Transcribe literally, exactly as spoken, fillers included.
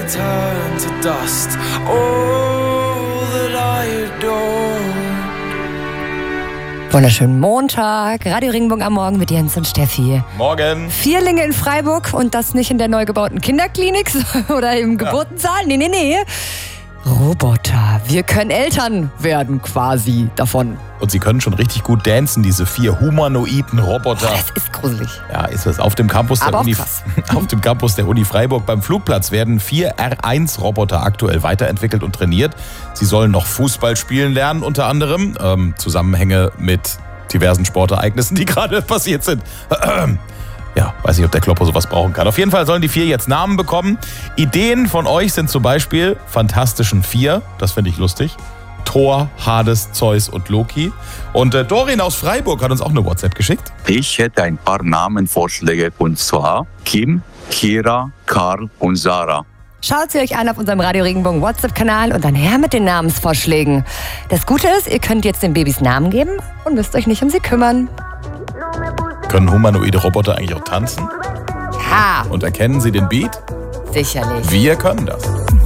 turn to dust. All that I adore. Wunderschönen Montag, Radio Regenbogen am Morgen mit Jens und Steffi. Morgen. Vierlinge in Freiburg und das nicht in der neu gebauten Kinderklinik oder im Geburtensaal. Nee, nee, nee. Roboter. Wir können Eltern werden quasi davon. Und sie können schon richtig gut dancen, diese vier humanoiden Roboter. Das ist gruselig. Ja, ist es. Auf dem Campus der Aber auch Uni, krass. auf dem Campus der Uni Freiburg beim Flugplatz werden vier R eins Roboter aktuell weiterentwickelt und trainiert. Sie sollen noch Fußball spielen lernen, unter anderem. Ähm, Zusammenhänge mit diversen Sportereignissen, die gerade passiert sind. Ja, weiß nicht, ob der Kloppo sowas brauchen kann. Auf jeden Fall sollen die vier jetzt Namen bekommen. Ideen von euch sind zum Beispiel Fantastischen Vier. Das finde ich lustig. Thor, Hades, Zeus und Loki. Und äh, Dorin aus Freiburg hat uns auch eine WhatsApp geschickt. Ich hätte ein paar Namenvorschläge, und zwar Kim, Kira, Karl und Sarah. Schaut sie euch an auf unserem Radio Regenbogen WhatsApp-Kanal und dann her mit den Namensvorschlägen. Das Gute ist, ihr könnt jetzt den Babys Namen geben und müsst euch nicht um sie kümmern. Können humanoide Roboter eigentlich auch tanzen? Ja, Und erkennen sie den Beat? sicherlich. Wir können das.